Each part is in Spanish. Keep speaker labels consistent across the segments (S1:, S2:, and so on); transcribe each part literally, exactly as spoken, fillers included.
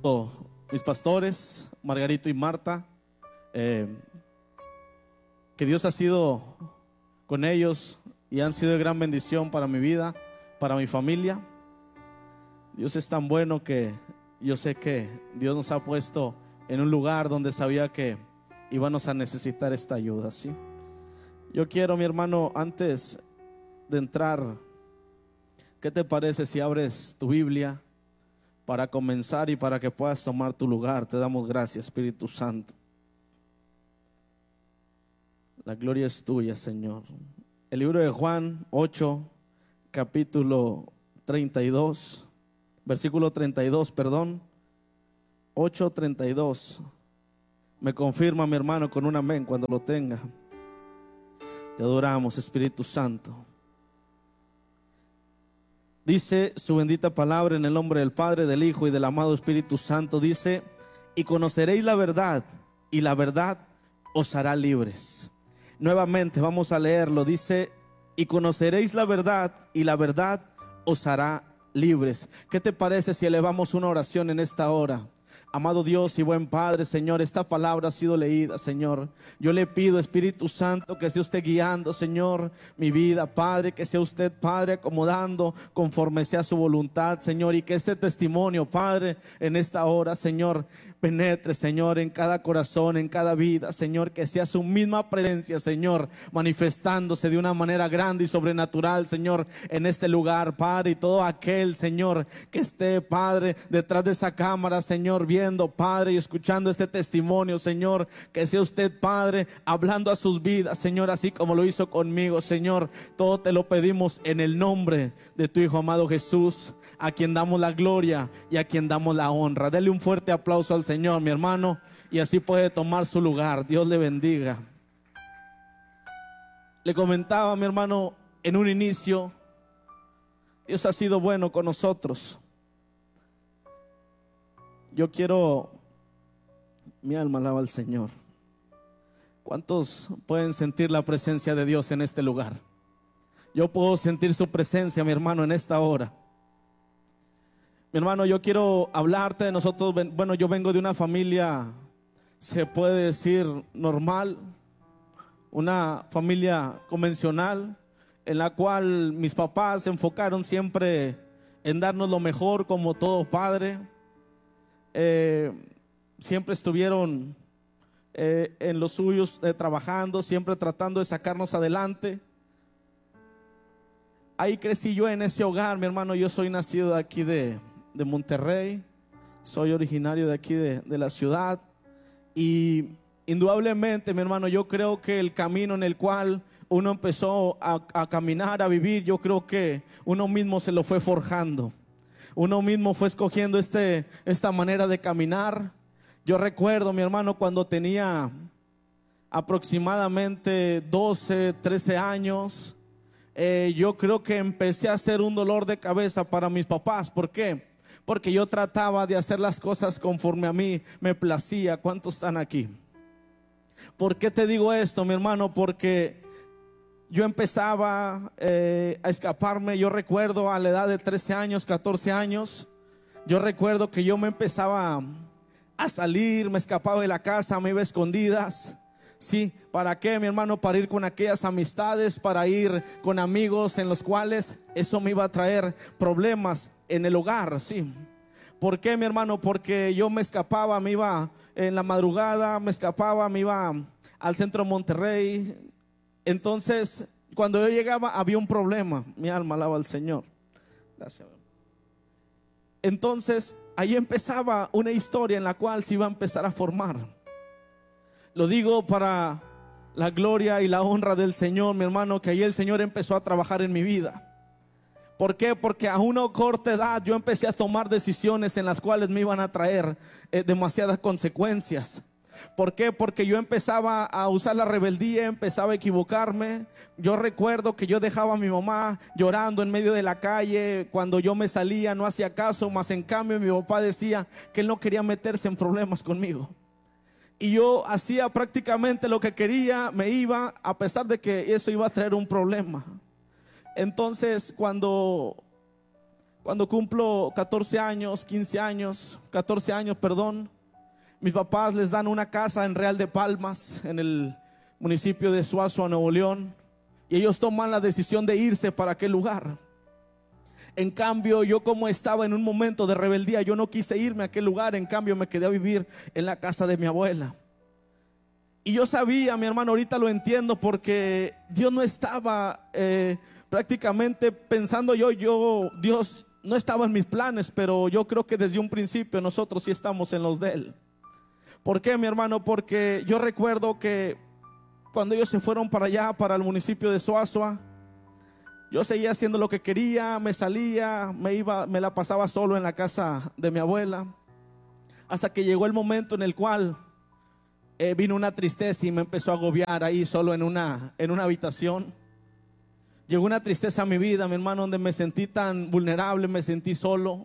S1: o mis pastores, Margarito y Marta, eh, que Dios ha sido con ellos y han sido de gran bendición para mi vida, para mi familia. Dios es tan bueno que yo sé que Dios nos ha puesto en un lugar donde sabía que íbamos a necesitar esta ayuda, ¿sí? Yo quiero, mi hermano, antes de entrar, ¿qué te parece si abres tu Biblia para comenzar y para que puedas tomar tu lugar? Te damos gracias, Espíritu Santo. La gloria es tuya, Señor. El libro de Juan ocho, capítulo treinta y dos, versículo treinta y dos, perdón. ocho, treinta y dos. Me confirma, mi hermano, con un amén cuando lo tenga. Te adoramos, Espíritu Santo. Dice su bendita palabra en el nombre del Padre, del Hijo y del amado Espíritu Santo. Dice: y conoceréis la verdad, y la verdad os hará libres. Nuevamente vamos a leerlo. Dice: y conoceréis la verdad, y la verdad os hará libres. ¿Qué te parece si elevamos una oración en esta hora? Amado Dios y buen Padre, Señor, esta palabra ha sido leída, Señor. Yo le pido, Espíritu Santo, que sea usted guiando, Señor, mi vida, Padre, que sea usted, Padre, acomodando conforme sea su voluntad, Señor, y que este testimonio, Padre, en esta hora, Señor, penetre, Señor, en cada corazón, en cada vida, Señor, que sea su misma presencia, Señor, manifestándose de una manera grande y sobrenatural, Señor, en este lugar, Padre, y todo aquel, Señor, que esté, Padre, detrás de esa cámara, Señor, viendo, Padre, y escuchando este testimonio, Señor, que sea usted, Padre, hablando a sus vidas, Señor, así como lo hizo conmigo, Señor. Todo te lo pedimos en el nombre de tu Hijo amado Jesús, a quien damos la gloria y a quien damos la honra. Dele un fuerte aplauso al Señor, mi hermano, y así puede tomar su lugar. Dios le bendiga. Le comentaba, mi hermano, en un inicio, Dios ha sido bueno con nosotros. Yo quiero, mi alma alaba al Señor. ¿Cuántos pueden sentir la presencia de Dios en este lugar? Yo puedo sentir su presencia, mi hermano, en esta hora. Mi hermano, yo quiero hablarte de nosotros. Bueno, yo vengo de una familia, se puede decir, normal, una familia convencional, en la cual mis papás se enfocaron siempre en darnos lo mejor, como todo padre. Eh, siempre estuvieron eh, en los suyos, eh, trabajando, siempre tratando de sacarnos adelante. Ahí crecí yo en ese hogar, mi hermano. Yo soy nacido de aquí de, de Monterrey, soy originario de aquí de, de la ciudad, y indudablemente, mi hermano, yo creo que el camino en el cual uno empezó a, a caminar, a vivir, yo creo que uno mismo se lo fue forjando. Uno mismo fue escogiendo este, esta manera de caminar. Yo recuerdo, mi hermano, cuando tenía aproximadamente doce, trece años, eh, yo creo que empecé a hacer un dolor de cabeza para mis papás. ¿Por qué? Porque yo trataba de hacer las cosas conforme a mí me placía. ¿Cuántos están aquí? ¿Por qué te digo esto, mi hermano? Porque yo empezaba eh, a escaparme. Yo recuerdo a la edad de trece años, catorce años, yo recuerdo que yo me empezaba a salir, me escapaba de la casa, me iba a escondidas. Sí, ¿para qué, mi hermano? Para ir con aquellas amistades, para ir con amigos en los cuales eso me iba a traer problemas en el hogar, sí. ¿Por qué, mi hermano? Porque yo me escapaba, me iba en la madrugada, me escapaba, me iba al centro de Monterrey. Entonces, cuando yo llegaba había un problema. Mi alma alaba al Señor. Gracias. Entonces, ahí empezaba una historia en la cual se iba a empezar a formar. Lo digo para la gloria y la honra del Señor, mi hermano, que ahí el Señor empezó a trabajar en mi vida. ¿Por qué? Porque a una corta edad yo empecé a tomar decisiones en las cuales me iban a traer eh, demasiadas consecuencias. ¿Por qué? Porque yo empezaba a usar la rebeldía, empezaba a equivocarme. Yo recuerdo que yo dejaba a mi mamá llorando en medio de la calle. Cuando yo me salía no hacía caso, más en cambio mi papá decía que él no quería meterse en problemas conmigo. Y yo hacía prácticamente lo que quería, me iba, a pesar de que eso iba a traer un problema. Entonces cuando, Cuando cumplo catorce años, quince años, catorce años, perdón, mis papás les dan una casa en Real de Palmas, en el municipio de Suazua, Nuevo León, y ellos toman la decisión de irse para aquel lugar. En cambio, yo, como estaba en un momento de rebeldía, yo no quise irme a aquel lugar. En cambio, me quedé a vivir en la casa de mi abuela. Y yo sabía, mi hermano, ahorita lo entiendo, porque Dios no estaba eh, prácticamente pensando yo, yo, Dios no estaba en mis planes, pero yo creo que desde un principio nosotros sí estamos en los de Él. ¿Por qué, mi hermano? Porque yo recuerdo que cuando ellos se fueron para allá, para el municipio de Suazua, yo seguía haciendo lo que quería, me salía, me iba, me la pasaba solo en la casa de mi abuela, hasta que llegó el momento en el cual eh, vino una tristeza y me empezó a agobiar ahí solo en una, en una habitación. Llegó una tristeza a mi vida, mi hermano, donde me sentí tan vulnerable, me sentí solo.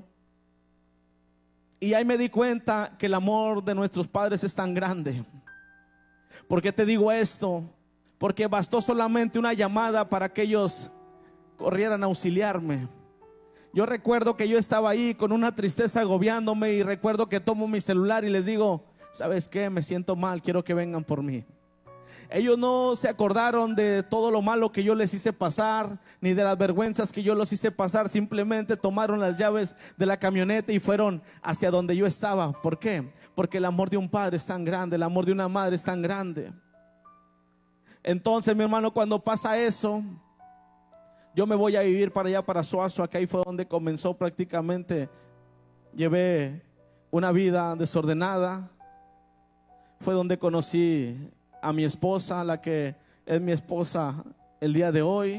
S1: Y ahí me di cuenta que el amor de nuestros padres es tan grande. ¿Por qué te digo esto? Porque bastó solamente una llamada para que ellos corrieran a auxiliarme. Yo recuerdo que yo estaba ahí con una tristeza agobiándome, y recuerdo que tomo mi celular y les digo: ¿sabes qué? Me siento mal, quiero que vengan por mí. Ellos no se acordaron de todo lo malo que yo les hice pasar, ni de las vergüenzas que yo los hice pasar. Simplemente tomaron las llaves de la camioneta y fueron hacia donde yo estaba. ¿Por qué? Porque el amor de un padre es tan grande, el amor de una madre es tan grande. Entonces, mi hermano, cuando pasa eso, yo me voy a vivir para allá, para Suazua, que ahí fue donde comenzó prácticamente. Llevé una vida desordenada. Fue donde conocí a mi esposa, la que es mi esposa el día de hoy.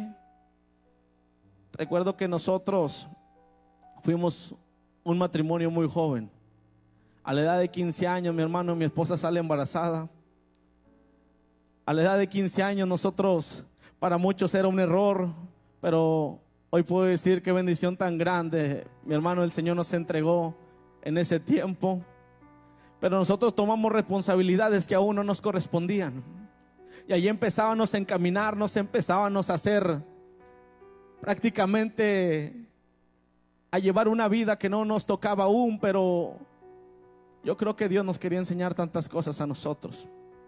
S1: Recuerdo que nosotros fuimos un matrimonio muy joven. A la edad de quince años, mi hermano, mi esposa sale embarazada. A la edad de quince años, nosotros, para muchos era un error, pero hoy puedo decir qué bendición tan grande, mi hermano, el Señor nos entregó en ese tiempo. Pero nosotros tomamos responsabilidades que aún no nos correspondían. Y ahí empezábamos a encaminarnos, empezábamos a hacer prácticamente, a llevar una vida que no nos tocaba aún. Pero yo creo que Dios nos quería enseñar tantas cosas a nosotros.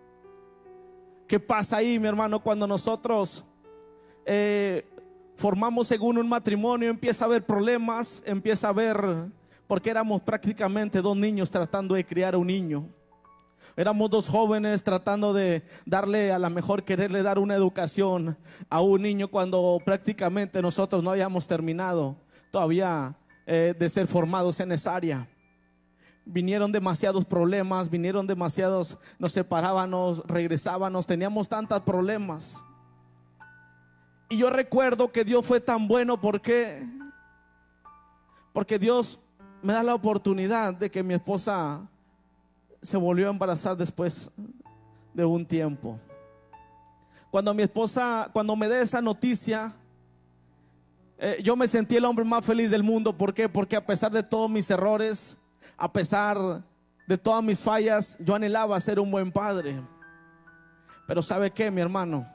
S1: ¿Qué pasa ahí, mi hermano? Cuando nosotros eh, formamos según un matrimonio, empieza a haber problemas, empieza a haber... Porque éramos prácticamente dos niños tratando de criar a un niño. Éramos dos jóvenes tratando de darle, a lo mejor quererle dar una educación a un niño, cuando prácticamente nosotros no habíamos terminado todavía eh, de ser formados en esa área. Vinieron demasiados problemas, vinieron demasiados, nos separábamos, regresábamos, teníamos tantos problemas. Y yo recuerdo que Dios fue tan bueno. ¿Por qué? Porque Dios me da la oportunidad de que mi esposa se volvió a embarazar después de un tiempo. Cuando mi esposa, cuando me dé esa noticia, eh, yo me sentí el hombre más feliz del mundo. ¿Por qué? Porque a pesar de todos mis errores, a pesar de todas mis fallas, yo anhelaba ser un buen padre. Pero ¿sabe qué, mi hermano?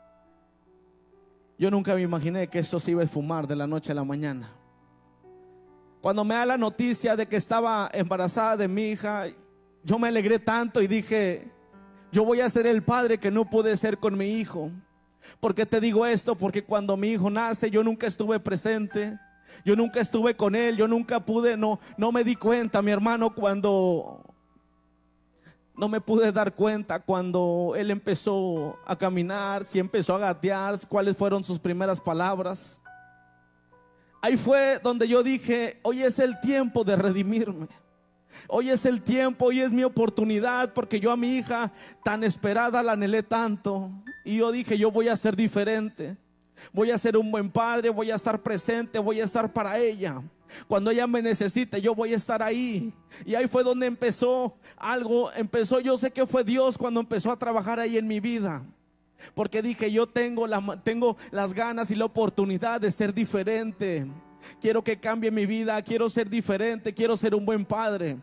S1: Yo nunca me imaginé que eso se iba a esfumar de la noche a la mañana. Cuando me da la noticia de que estaba embarazada de mi hija, yo me alegré tanto y dije: yo voy a ser el padre que no pude ser con mi hijo. ¿Por qué te digo esto? Porque cuando mi hijo nace, yo nunca estuve presente, yo nunca estuve con él, yo nunca pude, no, no me di cuenta, mi hermano, cuando no me pude dar cuenta cuando él empezó a caminar, si empezó a gatear, cuáles fueron sus primeras palabras. Ahí fue donde yo dije: hoy es el tiempo de redimirme. Hoy es el tiempo, hoy es mi oportunidad, porque yo a mi hija tan esperada la anhelé tanto. Y yo dije: yo voy a ser diferente. Voy a ser un buen padre, voy a estar presente, voy a estar para ella. Cuando ella me necesite, yo voy a estar ahí. Y ahí fue donde empezó algo, empezó, yo sé que fue Dios cuando empezó a trabajar ahí en mi vida. Porque dije: yo tengo, la, tengo las ganas y la oportunidad de ser diferente. Quiero que cambie mi vida, quiero ser diferente, quiero ser un buen padre.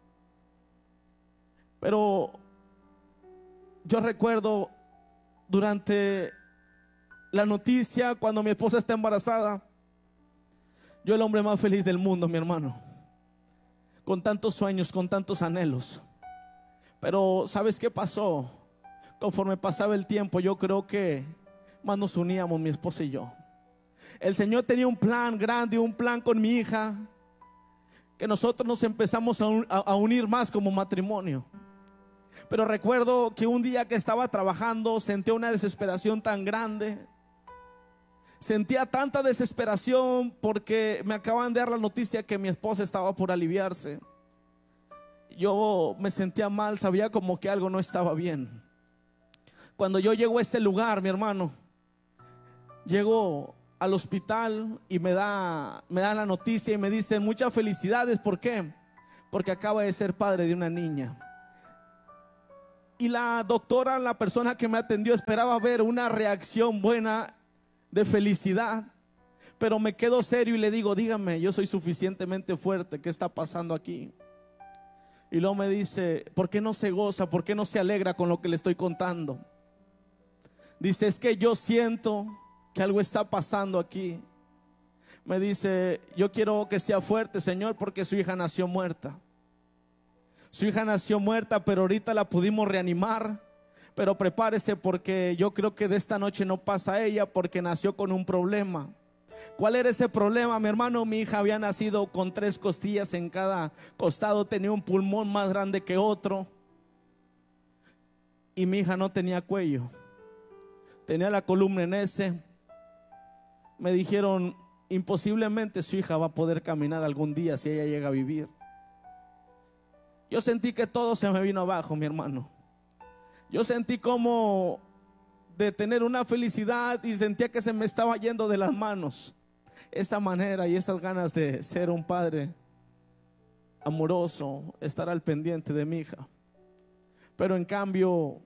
S1: Pero yo recuerdo durante la noticia, cuando mi esposa está embarazada, Yo el hombre más feliz del mundo, mi hermano, con tantos sueños, con tantos anhelos. Pero ¿sabes qué pasó? Conforme pasaba el tiempo, yo creo que más nos uníamos, mi esposa y yo. El Señor tenía un plan grande, un plan con mi hija, que nosotros nos empezamos a, un, a, a unir más como matrimonio. Pero recuerdo que un día que estaba trabajando sentí una desesperación tan grande. Sentía tanta desesperación porque me acaban de dar la noticia que mi esposa estaba por aliviarse. Yo me sentía mal, sabía como que algo no estaba bien. Cuando yo llego a ese lugar, mi hermano, llego al hospital y me da, me da la noticia y me dicen muchas felicidades. ¿Por qué? Porque acaba de ser padre de una niña. Y la doctora, la persona que me atendió, esperaba ver una reacción buena de felicidad, pero me quedo serio y le digo: dígame, yo soy suficientemente fuerte, ¿qué está pasando aquí? Y luego me dice: ¿por qué no se goza? ¿Por qué no se alegra con lo que le estoy contando? Dice: es que yo siento que algo está pasando aquí. Me dice: yo quiero que sea fuerte, Señor, porque su hija nació muerta. Su hija nació muerta, pero ahorita la pudimos reanimar. Pero prepárese, porque yo creo que de esta noche no pasa ella, porque nació con un problema. ¿Cuál era ese problema, mi hermano? Mi hija había nacido con tres costillas en cada costado, tenía un pulmón más grande que otro. Y mi hija no tenía cuello, tenía la columna en ese. Me dijeron: imposiblemente su hija va a poder caminar algún día si ella llega a vivir. Yo sentí que todo se me vino abajo, mi hermano. Yo sentí como de tener una felicidad y sentía que se me estaba yendo de las manos esa manera y esas ganas de ser un padre amoroso, estar al pendiente de mi hija. Pero en cambio,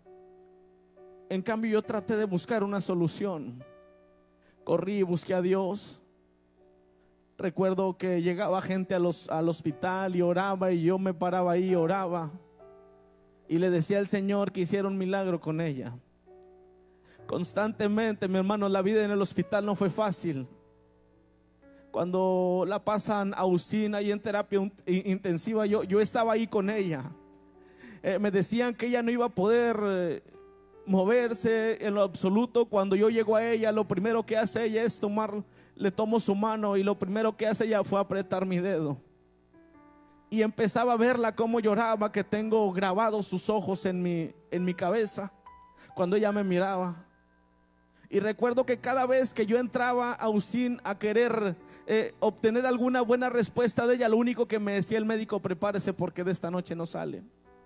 S1: en cambio yo traté de buscar una solución. Corrí y busqué a Dios. Recuerdo que llegaba gente a los, al hospital y oraba, y yo me paraba ahí y oraba. Y le decía al Señor que hiciera un milagro con ella. Constantemente, mi hermano, la vida en el hospital no fue fácil. Cuando la pasan a U C I y en terapia intensiva, yo, yo estaba ahí con ella. Eh, me decían que ella no iba a poder eh, moverse en lo absoluto. Cuando yo llego a ella, lo primero que hace ella es tomar, le tomo su mano, y lo primero que hace ella fue apretar mi dedo. Y empezaba a verla cómo lloraba, que tengo grabados sus ojos en mi, en mi cabeza cuando ella me miraba. Y recuerdo que cada vez que yo entraba a U C I a querer eh, obtener alguna buena respuesta de ella, lo único que me decía el médico: prepárese, porque de esta noche no sale.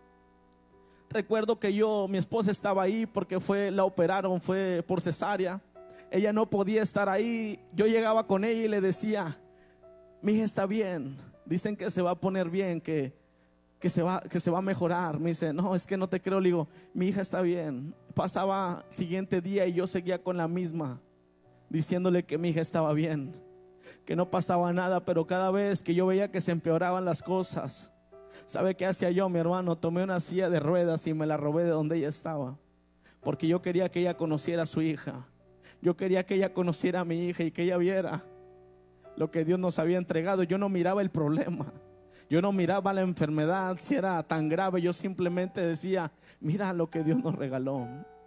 S1: Recuerdo que yo, mi esposa estaba ahí porque fue, la operaron, fue por cesárea. Ella no podía estar ahí. Yo llegaba con ella y le decía: mi hija está bien, dicen que se va a poner bien, que, que, se va, que se va a mejorar. Me dice: no, es que no te creo. Le digo: mi hija está bien. Pasaba el siguiente día y yo seguía con la misma, diciéndole que mi hija estaba bien, que no pasaba nada. Pero cada vez que yo veía que se empeoraban las cosas, ¿sabe qué hacía yo, mi hermano? Tomé una silla de ruedas y me la robé de donde ella estaba, porque yo quería que ella conociera a su hija. Yo quería que ella conociera a mi hija y que ella viera lo que Dios nos había entregado. Yo no miraba el problema, yo no miraba la enfermedad, si era tan grave. Yo simplemente decía: mira lo que Dios nos regaló.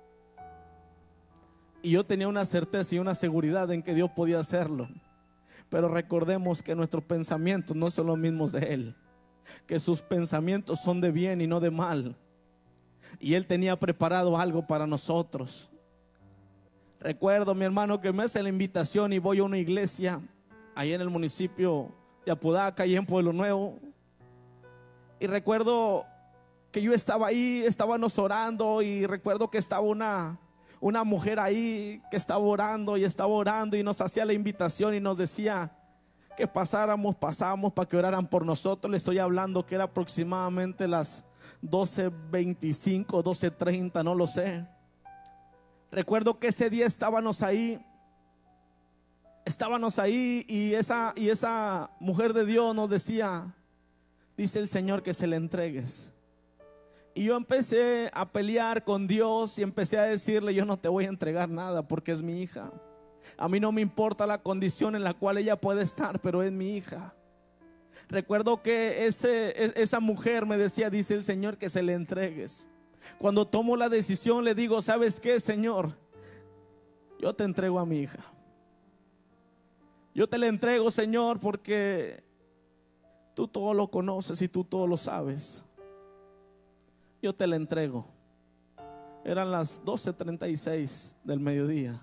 S1: Y yo tenía una certeza y una seguridad en que Dios podía hacerlo. Pero recordemos que nuestros pensamientos no son los mismos de Él, que sus pensamientos son de bien y no de mal. Y Él tenía preparado algo para nosotros. Recuerdo, mi hermano, que me hace la invitación y voy a una iglesia ahí en el municipio de Apodaca y en Pueblo Nuevo. Y recuerdo que yo estaba ahí, estábamos orando, y recuerdo que estaba una, una mujer ahí que estaba orando y estaba orando y nos hacía la invitación y nos decía que pasáramos, pasábamos para que oraran por nosotros. Le estoy hablando que era aproximadamente las doce veinticinco, doce treinta, no lo sé. Recuerdo que ese día estábamos ahí, estábamos ahí y esa, y esa mujer de Dios nos decía: dice el Señor que se le entregues. Y yo empecé a pelear con Dios y empecé a decirle: yo no te voy a entregar nada porque es mi hija. A mí no me importa la condición en la cual ella puede estar, pero es mi hija. Recuerdo que ese, esa mujer me decía, dice el Señor, que se le entregues. Cuando tomo la decisión le digo, ¿sabes qué, Señor? Yo te entrego a mi hija. Yo te la entrego, Señor, porque tú todo lo conoces y tú todo lo sabes. Yo te la entrego. Eran las doce treinta y seis del mediodía.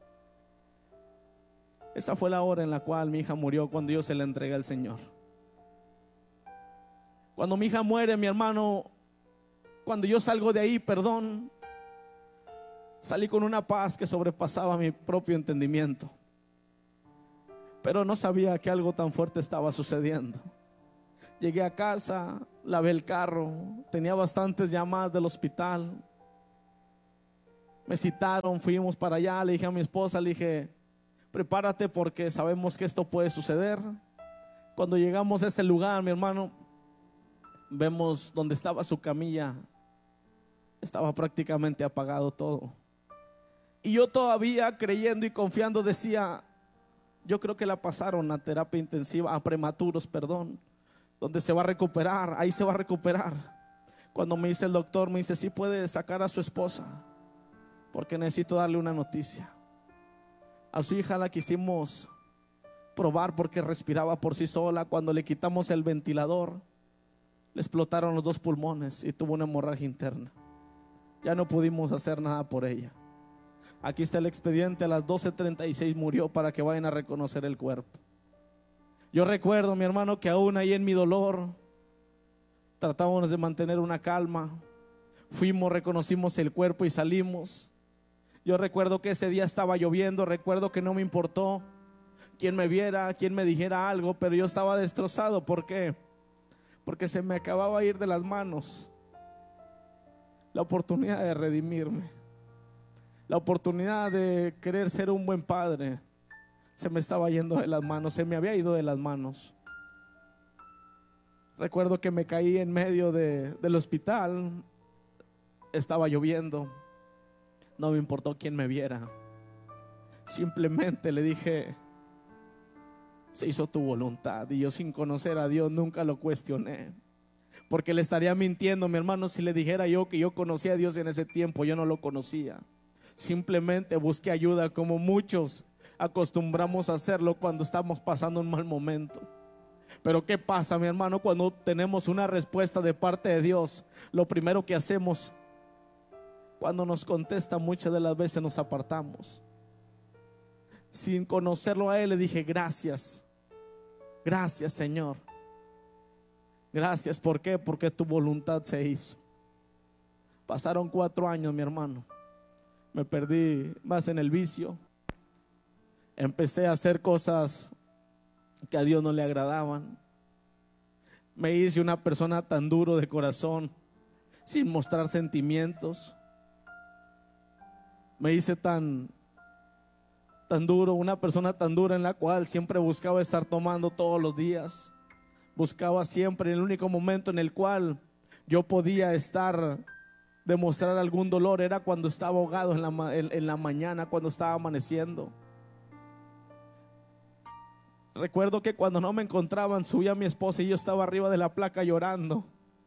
S1: Esa fue la hora en la cual mi hija murió, cuando yo se la entregué al Señor. Cuando mi hija muere, mi hermano, cuando yo salgo de ahí, perdón, salí con una paz que sobrepasaba mi propio entendimiento. Pero no sabía que algo tan fuerte estaba sucediendo. Llegué a casa, lavé el carro, tenía bastantes llamadas del hospital. Me citaron, fuimos para allá, le dije a mi esposa, le dije, prepárate porque sabemos que esto puede suceder. Cuando llegamos a ese lugar, mi hermano, vemos donde estaba su camilla, estaba prácticamente apagado todo. Y yo todavía creyendo y confiando decía, yo creo que la pasaron a terapia intensiva, a prematuros, perdón, donde se va a recuperar, ahí se va a recuperar. Cuando me dice el doctor, me dice, sí puede sacar a su esposa, porque necesito darle una noticia. A su hija la quisimos probar porque respiraba por sí sola. Cuando le quitamos el ventilador, le explotaron los dos pulmones y tuvo una hemorragia interna. Ya no pudimos hacer nada por ella. Aquí está el expediente, a las doce treinta y seis murió, para que vayan a reconocer el cuerpo. Yo recuerdo, mi hermano, que aún ahí en mi dolor tratábamos de mantener una calma. Fuimos, reconocimos el cuerpo y salimos. Yo recuerdo que ese día estaba lloviendo, recuerdo que no me importó quién me viera, quién me dijera algo, pero yo estaba destrozado. ¿Por qué? Porque se me acababa de ir de las manos la oportunidad de redimirme, la oportunidad de querer ser un buen padre. Se me estaba yendo de las manos, se me había ido de las manos. Recuerdo que me caí en medio de, del hospital, estaba lloviendo, no me importó quién me viera, simplemente le dije, se hizo tu voluntad. Y yo, sin conocer a Dios, nunca lo cuestioné, porque le estaría mintiendo, mi hermano, si le dijera yo que yo conocía a Dios en ese tiempo. Yo no lo conocía, simplemente busqué ayuda, como muchos acostumbramos a hacerlo cuando estamos pasando un mal momento. Pero ¿qué pasa, mi hermano? Cuando tenemos una respuesta de parte de Dios, lo primero que hacemos, cuando nos contesta, muchas de las veces nos apartamos. Sin conocerlo a Él, le dije, gracias, gracias, Señor, gracias. ¿Por qué? Porque tu voluntad se hizo. Pasaron cuatro años, mi hermano, me perdí más en el vicio. Empecé a hacer cosas que a Dios no le agradaban. Me hice una persona tan duro de corazón, sin mostrar sentimientos. Me hice tan tan duro, una persona tan dura, en la cual siempre buscaba estar tomando todos los días. Buscaba siempre el único momento en el cual yo podía estar, demostrar algún dolor, era cuando estaba ahogado en la, en, en la mañana, cuando estaba amaneciendo. Recuerdo que cuando no me encontraban, subía a mi esposa y yo estaba arriba de la placa llorando,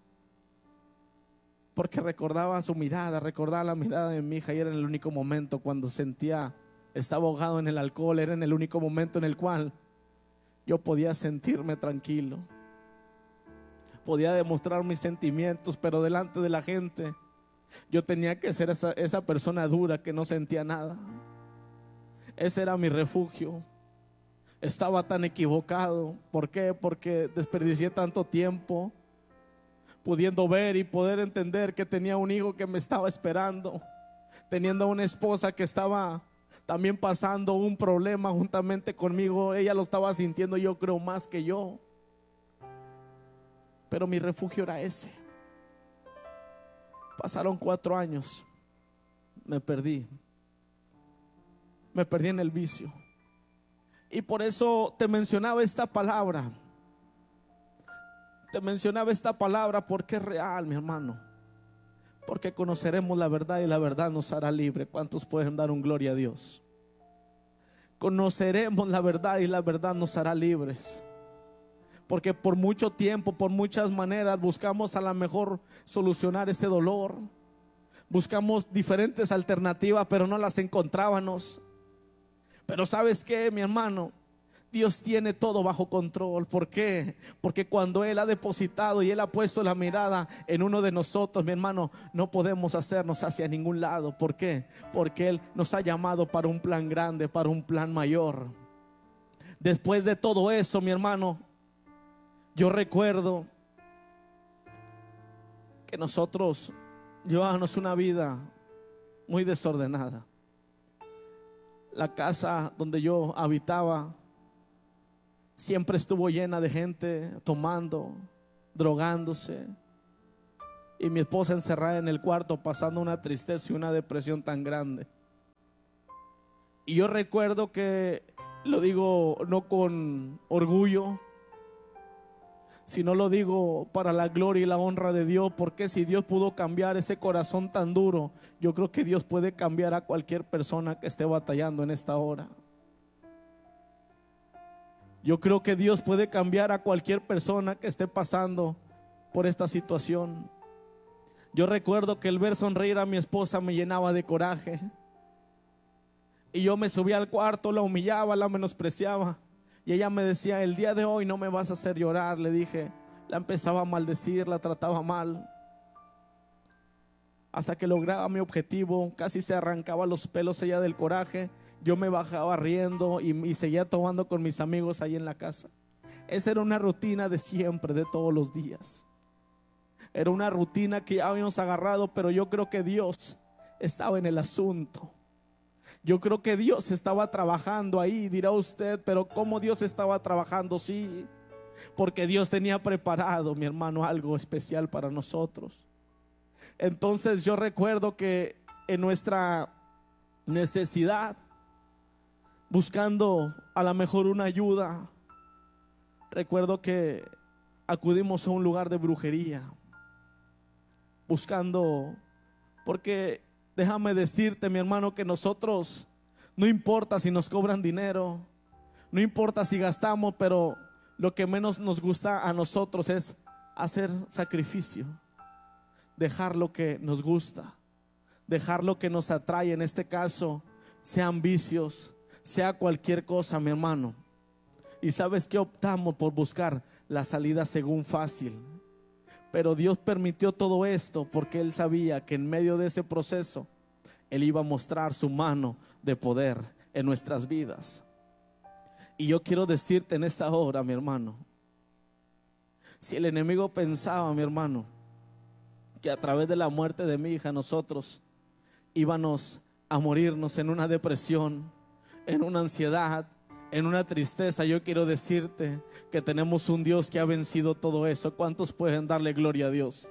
S1: porque recordaba su mirada, recordaba la mirada de mi hija. Y era en el único momento cuando sentía, estaba ahogado en el alcohol, era en el único momento en el cual yo podía sentirme tranquilo, podía demostrar mis sentimientos, pero delante de la gente yo tenía que ser esa, esa persona dura que no sentía nada. Ese era mi refugio. Estaba tan equivocado. ¿Por qué? Porque desperdicié tanto tiempo pudiendo ver y poder entender que tenía un hijo que me estaba esperando, teniendo una esposa que estaba también pasando un problema juntamente conmigo. Ella lo estaba sintiendo, yo creo, más que yo. Pero mi refugio era ese. Pasaron cuatro años, me perdí, me perdí en el vicio. Y por eso te mencionaba esta palabra. Te mencionaba esta palabra porque es real, mi hermano. Porque conoceremos la verdad y la verdad nos hará libre. ¿Cuántos pueden dar un gloria a Dios? conoceremos la verdad y la verdad nos hará libres. Porque por mucho tiempo, por muchas maneras, buscamos a lo mejor solucionar ese dolor. Buscamos diferentes alternativas, pero no las encontrábamos. Pero ¿sabes qué, mi hermano? Dios tiene todo bajo control. ¿Por qué? Porque cuando Él ha depositado y Él ha puesto la mirada en uno de nosotros, mi hermano, no podemos hacernos hacia ningún lado. ¿Por qué? Porque Él nos ha llamado para un plan grande, para un plan mayor. Después de todo eso, mi hermano, yo recuerdo que nosotros llevábamos una vida muy desordenada. La casa donde yo habitaba siempre estuvo llena de gente tomando, drogándose, y mi esposa encerrada en el cuarto pasando una tristeza y una depresión tan grande. Y yo recuerdo que, lo digo no con orgullo, sino lo digo para la gloria y la honra de Dios, porque si Dios pudo cambiar ese corazón tan duro, yo creo que Dios puede cambiar a cualquier persona que esté batallando en esta hora. Yo creo que Dios puede cambiar a cualquier persona que esté pasando por esta situación. Yo recuerdo que el ver sonreír a mi esposa me llenaba de coraje. Y yo me subía al cuarto, la humillaba, la menospreciaba. Y ella me decía, el día de hoy no me vas a hacer llorar. Le dije, la empezaba a maldecir, la trataba mal. Hasta que lograba mi objetivo, casi se arrancaba los pelos ella del coraje. Yo me bajaba riendo y, y seguía tomando con mis amigos ahí en la casa. Esa era una rutina de siempre, de todos los días. Era una rutina que ya habíamos agarrado, pero yo creo que Dios estaba en el asunto. Yo creo que Dios estaba trabajando ahí. Dirá usted, pero ¿cómo Dios estaba trabajando? Sí, porque Dios tenía preparado, mi hermano, algo especial para nosotros. Entonces yo recuerdo que en nuestra necesidad, buscando a lo mejor una ayuda, recuerdo que acudimos a un lugar de brujería, buscando, porque déjame decirte, mi hermano, que nosotros, no importa si nos cobran dinero, no importa si gastamos, pero lo que menos nos gusta a nosotros es hacer sacrificio, dejar lo que nos gusta, dejar lo que nos atrae. En este caso, sean vicios, sea cualquier cosa, mi hermano. Y sabes que optamos por buscar la salida según fácil. Pero Dios permitió todo esto porque Él sabía que en medio de ese proceso Él iba a mostrar su mano de poder en nuestras vidas. Y yo quiero decirte en esta hora, mi hermano, si el enemigo pensaba, mi hermano, que a través de la muerte de mi hija nosotros íbamos a morirnos en una depresión, en una ansiedad, en una tristeza, yo quiero decirte que tenemos un Dios que ha vencido todo eso. ¿Cuántos pueden darle gloria a Dios?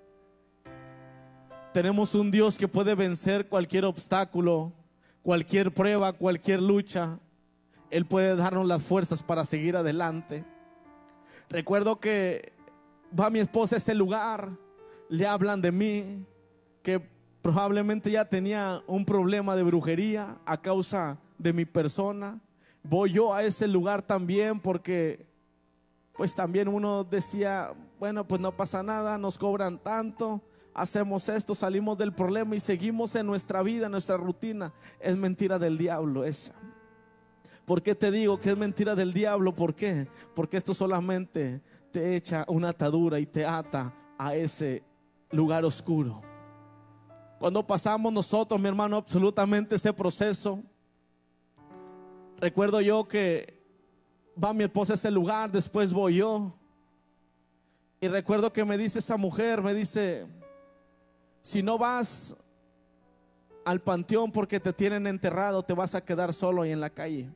S1: Tenemos un Dios que puede vencer cualquier obstáculo, cualquier prueba, cualquier lucha. Él puede darnos las fuerzas para seguir adelante. Recuerdo que va mi esposa a ese lugar, le hablan de mí, que probablemente ya tenía un problema de brujería a causa de mi persona. Voy yo a ese lugar también porque pues también uno decía, bueno, pues no pasa nada, nos cobran tanto, hacemos esto, salimos del problema y seguimos en nuestra vida, en nuestra rutina. Es mentira del diablo esa. ¿Por qué te digo que es mentira del diablo? ¿Por qué? Porque esto solamente te echa una atadura y te ata a ese lugar oscuro. Cuando pasamos nosotros, mi hermano, absolutamente ese proceso, recuerdo yo que va mi esposa a ese lugar, después voy yo. Y recuerdo que me dice esa mujer, me dice, si no vas al panteón porque te tienen enterrado, te vas a quedar solo ahí en la calle.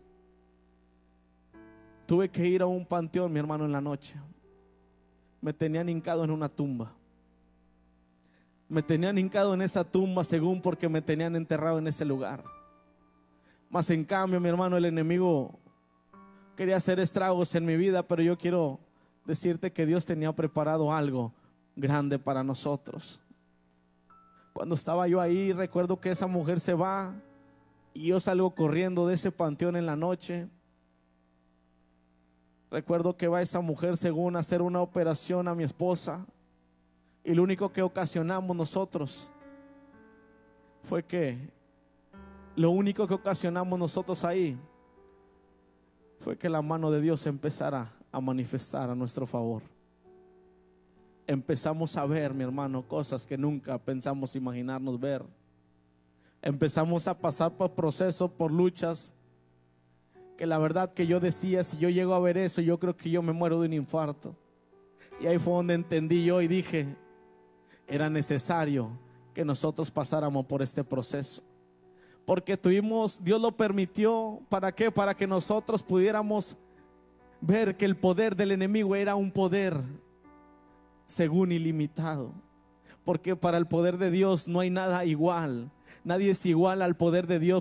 S1: Tuve que ir a un panteón, mi hermano, en la noche. Me tenían hincado en una tumba. Me tenían hincado en esa tumba según porque me tenían enterrado en ese lugar. Mas en cambio, mi hermano, el enemigo quería hacer estragos en mi vida, pero yo quiero decirte que Dios tenía preparado algo grande para nosotros. Cuando estaba yo ahí, recuerdo que esa mujer se va Y yo salgo corriendo de ese panteón en la noche. Recuerdo que va esa mujer según hacer una operación a mi esposa. Y lo único que ocasionamos nosotros fue que, lo único que ocasionamos nosotros ahí fue que la mano de Dios empezara a manifestar a nuestro favor. Empezamos a ver, mi hermano, cosas que nunca pensamos imaginarnos ver. Empezamos a pasar por procesos, por luchas, que la verdad que yo decía, si yo llego a ver eso, yo creo que yo me muero de un infarto. Y ahí fue donde entendí yo y dije, era necesario que nosotros pasáramos por este proceso. Porque tuvimos, Dios lo permitió, ¿para qué? Para que nosotros pudiéramos ver que el poder del enemigo era un poder según ilimitado. Porque para el poder de Dios no hay nada igual. Nadie es igual al poder de Dios.